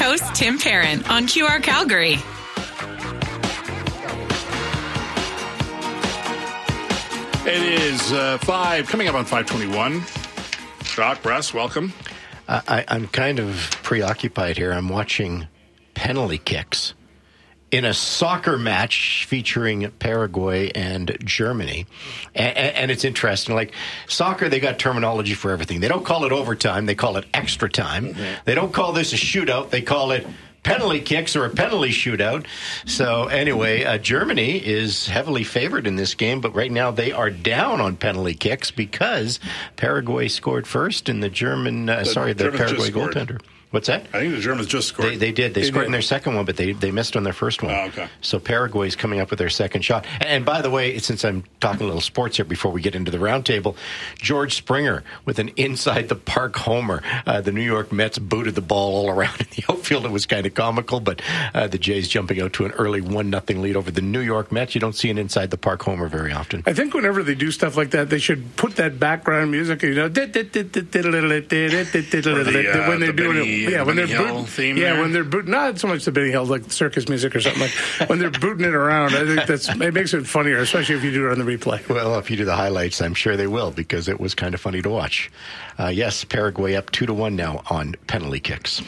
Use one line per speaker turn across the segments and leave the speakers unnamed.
host, Tim Parent, on QR Calgary.
It is 5, coming up on 5:21. Doc, Russ, welcome.
I'm kind of preoccupied here. I'm watching penalty kicks in a soccer match featuring Paraguay and Germany. And it's interesting. Like soccer, they got terminology for everything. They don't call it overtime. They call it extra time. Mm-hmm. They don't call this a shootout. They call it penalty kicks or a penalty shootout. So anyway, Germany is heavily favored in this game, but right now they are down on penalty kicks because Paraguay scored first and the Paraguay goaltender. What's that?
I think the Germans just scored.
They did. They scored in their second one, but they missed on their first one.
Oh, okay.
So Paraguay's coming up with their second shot. And by the way, since I'm talking a little sports here before we get into the roundtable, George Springer with an inside-the-park homer. The New York Mets booted the ball all around in the outfield. It was kind of comical, but the Jays jumping out to an early 1-0 lead over the New York Mets. You don't see an inside-the-park homer very often.
I think whenever they do stuff like that, they should put that background music, when they're doing it. Yeah, when they're booting, when they're booting, not so much the Benny Hill, like circus music or something like. When they're booting it around, I think it makes it funnier, especially if you do it on the replay.
Well, if you do the highlights, I'm sure they will because it was kind of funny to watch. Yes, Paraguay up 2-1 now on penalty kicks.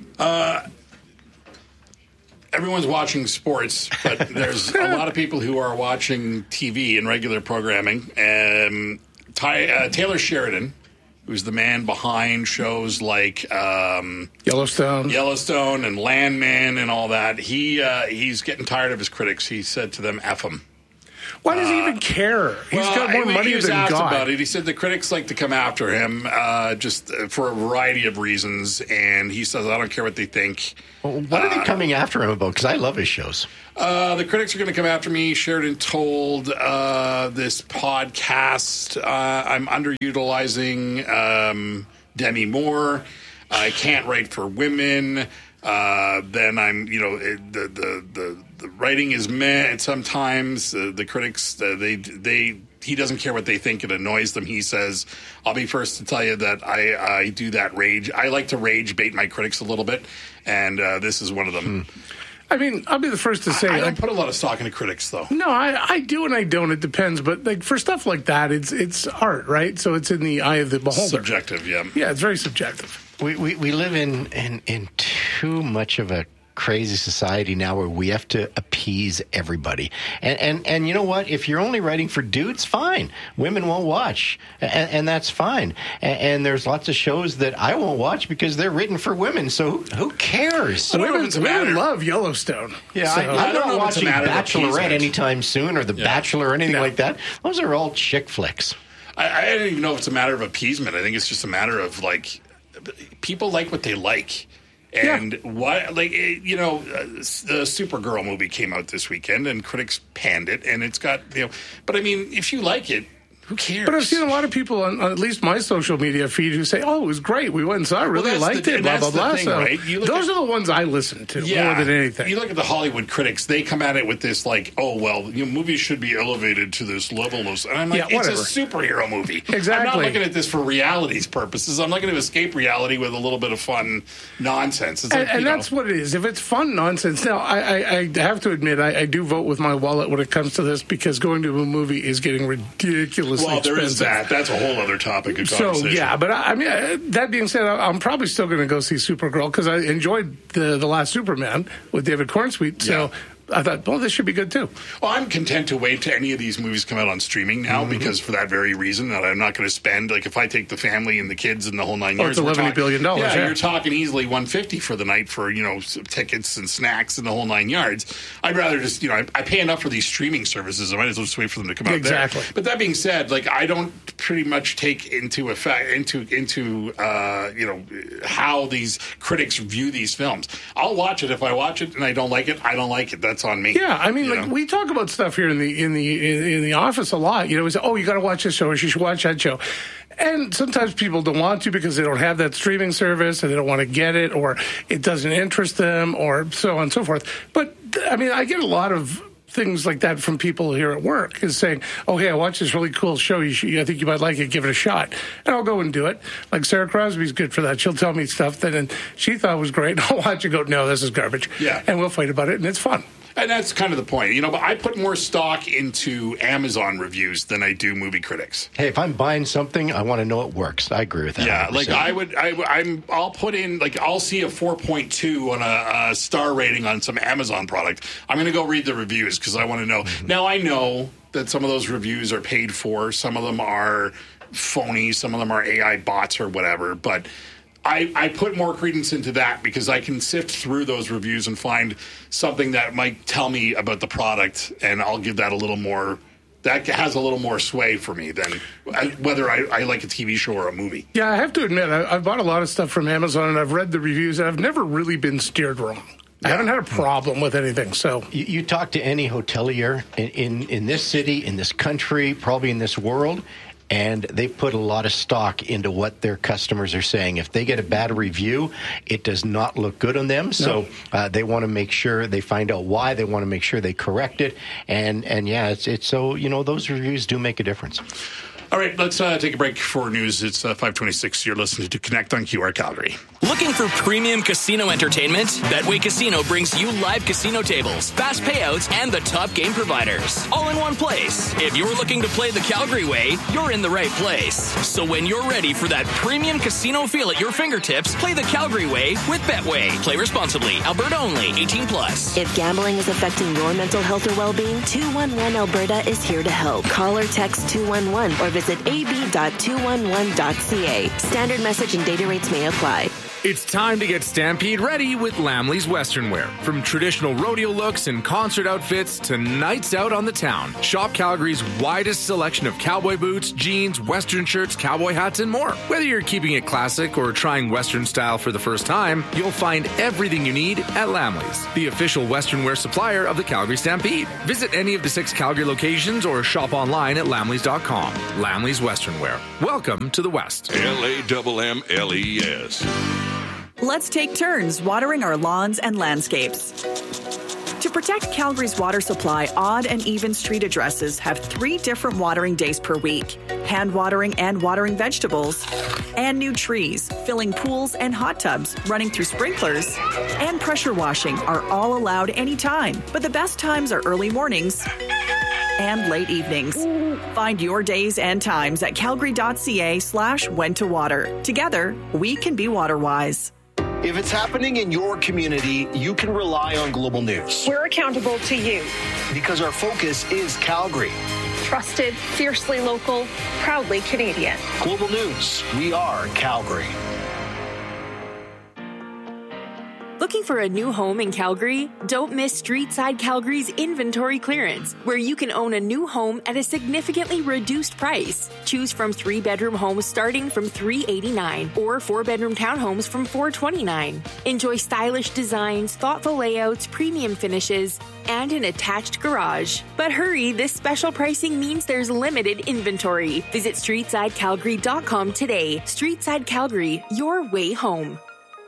Everyone's watching sports, but there's a lot of people who are watching TV and regular programming. Taylor Sheridan, who's the man behind shows like Yellowstone and Landman and all that. He's getting tired of his critics. He said to them, F them.
Why does he even care? He's got more money than God.
About it. He said the critics like to come after him just for a variety of reasons, and he says, I don't care what they think.
Well, what are they coming after him about? Because I love his shows.
The critics are going to come after me. Sheridan told this podcast, I'm underutilizing Demi Moore. I can't write for women. Then I'm, the writing is meh. And sometimes the critics, he doesn't care what they think. It annoys them. He says, I'll be first to tell you that I do that rage. I like to rage bait my critics a little bit. And this is one of them.
I mean, I'll be the first to say...
I don't put a lot of stock into critics, though.
No, I do and I don't. It depends. But like for stuff like that, it's art, right? So it's in the eye of the beholder.
Subjective, yeah.
Yeah, it's very subjective.
We live in too much of a crazy society now where we have to appease everybody. And you know what? If you're only writing for dudes, fine. Women won't watch. And that's fine. And there's lots of shows that I won't watch because they're written for women. So who cares?
Women love Yellowstone.
Yeah, so, I'm not watching Bachelorette anytime soon or The Bachelor or anything like that. Those are all chick flicks.
I don't even know if it's a matter of appeasement. I think it's just a matter of, like, people like what they like. And the Supergirl movie came out this weekend, and critics panned it, and it's got, but I mean, if you like it, who cares?
But I've seen a lot of people on at least my social media feed who say, "Oh, it was great. We went and saw it. Really liked it." Blah blah blah. So right? Those are the ones I listen to more than anything.
You look at the Hollywood critics; they come at it with this like, "Oh well, movies should be elevated to this level." And I'm like, it's a superhero movie.
Exactly.
I'm not looking at this for reality's purposes. I'm looking to escape reality with a little bit of fun nonsense. It's
and that's what it is. If it's fun nonsense, now I have to admit I do vote with my wallet when it comes to this because going to a movie is getting ridiculous.
Well, there is that. That's a whole other topic of conversation.
So, yeah, but I mean, that being said, I'm probably still going to go see Supergirl because I enjoyed the last Superman with David Cornsweet. So I thought, well, this should be good too.
Well, I'm content to wait till any of these movies come out on streaming now because for that very reason that I'm not going to spend, like if I take the family and the kids and the whole 9 years.
It's $11 billion.
Yeah, you're talking easily $150 for the night for, tickets and snacks and the whole 9 yards. I'd rather just, I pay enough for these streaming services. I might as well just wait for them to come out
exactly.
there. But that being said, like I don't pretty much take into effect, how these critics view these films. I'll watch it. If I watch it and I don't like it, I don't like it. That's on me.
Yeah, I mean, we talk about stuff here in the office a lot. We say, "Oh, you got to watch this show, or you should watch that show." And sometimes people don't want to because they don't have that streaming service, and they don't want to get it, or it doesn't interest them, or so on and so forth. But I mean, I get a lot of things like that from people here at work, is saying, oh, hey, I watched this really cool show. I think you might like it. Give it a shot. And I'll go and do it. Like Sarah Crosby's good for that. She'll tell me stuff that she thought was great. And I'll watch it go, no, this is garbage.
Yeah.
And we'll fight about it, and it's fun.
And that's kind of the point, you know. But I put more stock into Amazon reviews than I do movie critics.
Hey, if I'm buying something, I want to know it works. I agree with that.
Yeah,
100%.
like I'll put in, like, I'll see a 4.2 on a star rating on some Amazon product. I'm going to go read the reviews because I want to know. Mm-hmm. Now I know that some of those reviews are paid for. Some of them are phony. Some of them are AI bots or whatever. But I put more credence into that because I can sift through those reviews and find something that might tell me about the product, and I'll give that a little more. That has a little more sway for me than whether I like a TV show or a movie.
Yeah, I have to admit, I've bought a lot of stuff from Amazon, and I've read the reviews, and I've never really been steered wrong. I haven't had a problem with anything. So
you talk to any hotelier in this city, in this country, probably in this world, and they put a lot of stock into what their customers are saying. If they get a bad review, it does not look good on them. So they want to make sure they find out why. They want to make sure they correct it. And yeah, it's so, you know, those reviews do make a difference.
All right, let's take a break for news. It's 5:26. You're listening to Connect on QR Calgary.
Looking for premium casino entertainment? Betway Casino brings you live casino tables, fast payouts, and the top game providers, all in one place. If you're looking to play the Calgary way, you're in the right place. So when you're ready for that premium casino feel at your fingertips, play the Calgary way with Betway. Play responsibly. Alberta only. 18+.
If gambling is affecting your mental health or well-being, 211 Alberta is here to help. Call or text 211 or visit ab.211.ca. Standard message and data rates may apply.
It's time to get Stampede ready with Lamley's Western Wear. From traditional rodeo looks and concert outfits to nights out on the town, shop Calgary's widest selection of cowboy boots, jeans, Western shirts, cowboy hats, and more. Whether you're keeping it classic or trying Western style for the first time, you'll find everything you need at Lamley's, the official Western wear supplier of the Calgary Stampede. Visit any of the 6 Calgary locations or shop online at lamleys.com. Lamley's Western Wear. Welcome to the West.
LAMMLES.
Let's take turns watering our lawns and landscapes. To protect Calgary's water supply, odd and even street addresses have 3 different watering days per week. Hand watering and watering vegetables, and new trees, filling pools and hot tubs, running through sprinklers, and pressure washing are all allowed anytime. But the best times are early mornings and late evenings. Find your days and times at calgary.ca/when to water. Together, we can be water wise.
If it's happening in your community, you can rely on Global News.
We're accountable to you.
Because our focus is Calgary.
Trusted, fiercely local, proudly Canadian.
Global News, we are Calgary.
Looking for a new home in Calgary? Don't miss Streetside Calgary's inventory clearance, where you can own a new home at a significantly reduced price. Choose from 3-bedroom homes starting from $389 or 4-bedroom townhomes from $429. Enjoy stylish designs, thoughtful layouts, premium finishes, and an attached garage. But hurry, this special pricing means there's limited inventory. Visit StreetsideCalgary.com today. Streetside Calgary, your way home.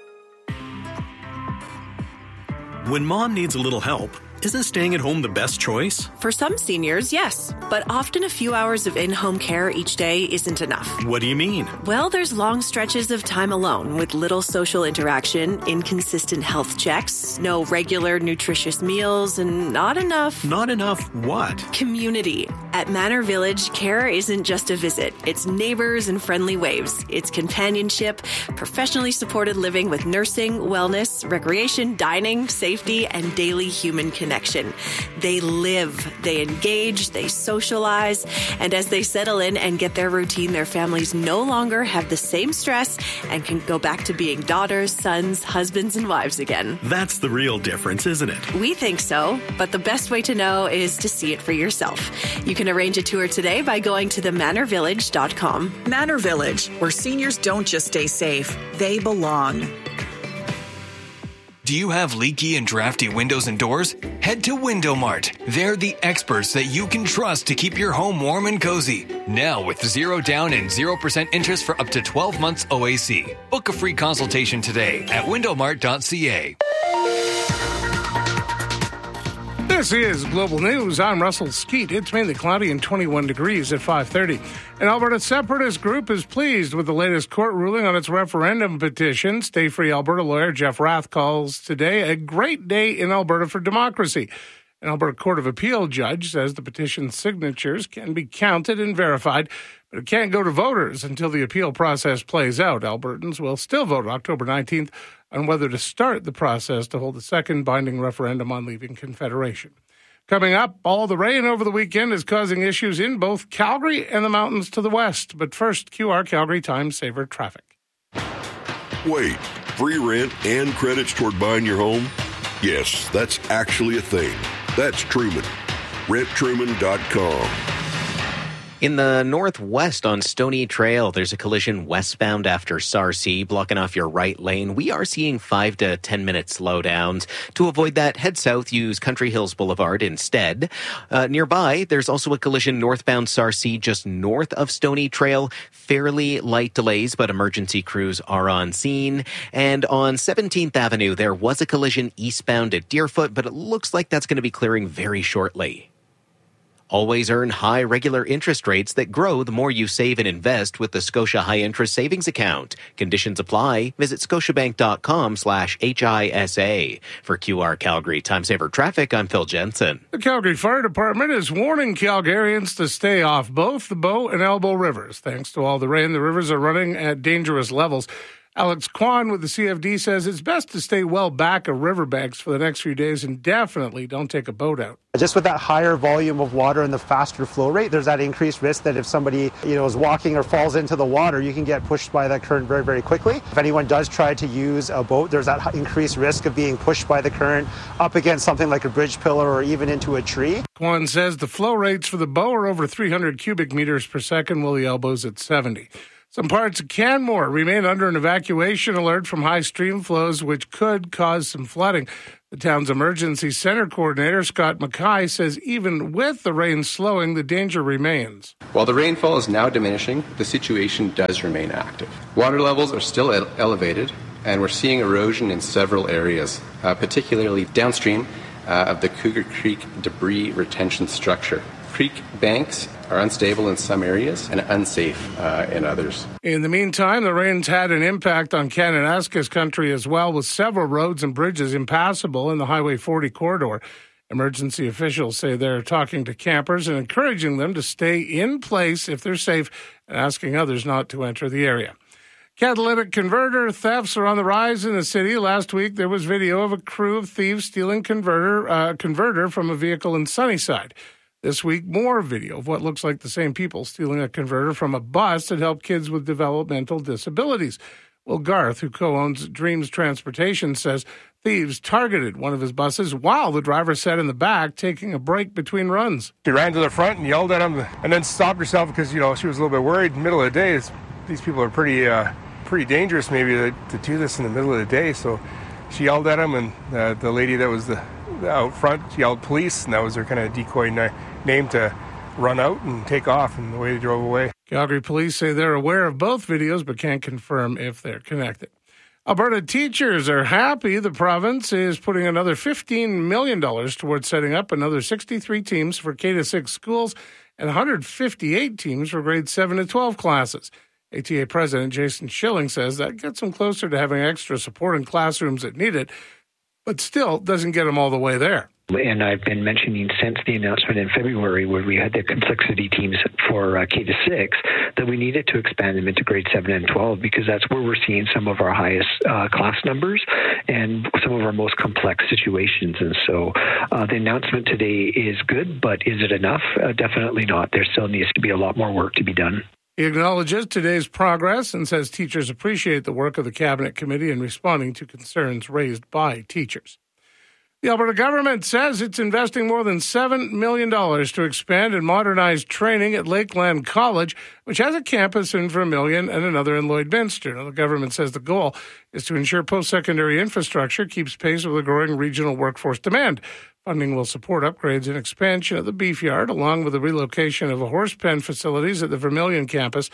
When mom needs a little help, isn't staying at home the best choice?
For some seniors, yes. But often a few hours of in-home care each day isn't enough.
What do you mean?
Well, there's long stretches of time alone with little social interaction, inconsistent health checks, no regular nutritious meals, and not enough...
Not enough what?
Community. At Manor Village, care isn't just a visit. It's neighbors and friendly waves. It's companionship, professionally supported living with nursing, wellness, recreation, dining, safety, and daily human connection. They live, they engage, they socialize, and as they settle in and get their routine, their families no longer have the same stress and can go back to being daughters, sons, husbands, and wives again.
That's the real difference, isn't it?
We think so, but the best way to know is to see it for yourself. You can arrange a tour today by going to themanorvillage.com.
Manor Village, where seniors don't just stay safe, they belong.
Do you have leaky and drafty windows and doors? Head to Window Mart. They're the experts that you can trust to keep your home warm and cozy. Now with 0 down and 0% interest for up to 12 months OAC. Book a free consultation today at windowmart.ca.
This is Global News. I'm Russell Skeet. It's mainly cloudy and 21 degrees at 5:30. An Alberta separatist group is pleased with the latest court ruling on its referendum petition. Stay Free Alberta lawyer Jeff Rath calls today a great day in Alberta for democracy. An Alberta Court of Appeal judge says the petition's signatures can be counted and verified, but it can't go to voters until the appeal process plays out. Albertans will still vote October 19th on whether to start the process to hold a second binding referendum on leaving Confederation. Coming up, all the rain over the weekend is causing issues in both Calgary and the mountains to the west. But first, QR Calgary Time Saver traffic.
Wait, free rent and credits toward buying your home? Yes, that's actually a thing. That's Truman. RentTruman.com.
In the northwest on Stony Trail, there's a collision westbound after Sarcee, blocking off your right lane. We are seeing 5 to 10 minute slowdowns. To avoid that, head south, use Country Hills Boulevard instead. Nearby, there's also a collision northbound Sarcee, just north of Stony Trail. Fairly light delays, but emergency crews are on scene. And on 17th Avenue, there was a collision eastbound at Deerfoot, but it looks like that's going to be clearing very shortly. Always earn high regular interest rates that grow the more you save and invest with the Scotia High Interest Savings Account. Conditions apply. Visit scotiabank.com/HISA. For QR Calgary Time Saver Traffic, I'm Phil Jensen.
The Calgary Fire Department is warning Calgarians to stay off both the Bow and Elbow rivers. Thanks to all the rain, the rivers are running at dangerous levels. Alex Kwan with the CFD says it's best to stay well back of riverbanks for the next few days and definitely don't take a boat out.
Just with that higher volume of water and the faster flow rate, there's that increased risk that if somebody is walking or falls into the water, you can get pushed by that current very, very quickly. If anyone does try to use a boat, there's that increased risk of being pushed by the current up against something like a bridge pillar or even into a tree.
Kwan says the flow rates for the Bow are over 300 cubic meters per second, while the Elbow's at 70. Some parts of Canmore remain under an evacuation alert from high stream flows, which could cause some flooding. The town's emergency center coordinator, Scott Mackay, says even with the rain slowing, the danger remains.
While the rainfall is now diminishing, the situation does remain active. Water levels are still elevated, and we're seeing erosion in several areas, particularly downstream of the Cougar Creek debris retention structure. Creek banks are unstable in some areas and unsafe in others.
In the meantime, the rains had an impact on Kananaskis country as well, with several roads and bridges impassable in the Highway 40 corridor. Emergency officials say they're talking to campers and encouraging them to stay in place if they're safe and asking others not to enter the area. Catalytic converter thefts are on the rise in the city. Last week, there was video of a crew of thieves stealing converter from a vehicle in Sunnyside. This week, more video of what looks like the same people stealing a converter from a bus that helped kids with developmental disabilities. Will Garth, who co-owns Dreams Transportation, says thieves targeted one of his buses while the driver sat in the back taking a break between runs.
She ran to the front and yelled at him and then stopped herself because, she was a little bit worried in the middle of the day. These people are pretty dangerous maybe to do this in the middle of the day. So she yelled at him, and the lady that was out front yelled police, and that was her kind of decoy name to run out and take off, and the way they drove away.
Calgary police say they're aware of both videos but can't confirm if they're connected. Alberta teachers are happy the province is putting another $15 million towards setting up another 63 teams for K-6 schools and 158 teams for grades 7 to 12 classes. ATA President Jason Schilling says that gets them closer to having extra support in classrooms that need it, but still doesn't get them all the way there.
And I've been mentioning since the announcement in February where we had the complexity teams for K-6 that we needed to expand them into grade 7 and 12 because that's where we're seeing some of our highest class numbers and some of our most complex situations. And so the announcement today is good, but is it enough? Definitely not. There still needs to be a lot more work to be done.
He acknowledges today's progress and says teachers appreciate the work of the Cabinet Committee in responding to concerns raised by teachers. The Alberta government says it's investing more than $7 million to expand and modernize training at Lakeland College, which has a campus in Vermilion and another in Lloydminster. Now, the government says the goal is to ensure post-secondary infrastructure keeps pace with the growing regional workforce demand. Funding will support upgrades and expansion of the Beef Yard, along with the relocation of the horse pen facilities at the Vermilion campus.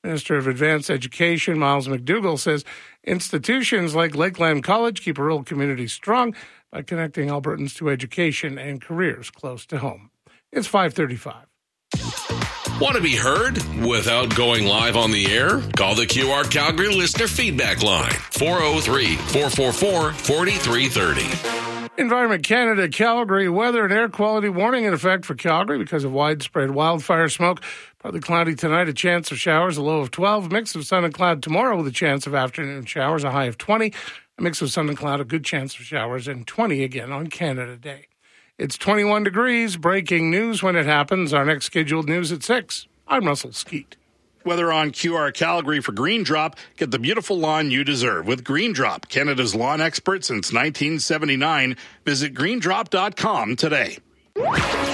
Minister of Advanced Education, Miles McDougall, says institutions like Lakeland College keep rural communities strong by connecting Albertans to education and careers close to home. It's 5:35.
Want to be heard without going live on the air? Call the QR Calgary listener feedback line, 403-444-4330.
Environment Canada Calgary weather and air quality warning in effect for Calgary because of widespread wildfire smoke. Partly cloudy tonight, a chance of showers, a low of 12. Mix of sun and cloud tomorrow with a chance of afternoon showers, a high of 20. A mix of sun and cloud, a good chance of showers, and 20 again on Canada Day. It's 21 degrees. Breaking news when it happens. Our next scheduled news at 6. I'm Russell Skeet.
Weather on QR Calgary for Green Drop. Get the beautiful lawn you deserve with Green Drop, Canada's lawn expert since 1979. Visit greendrop.com today.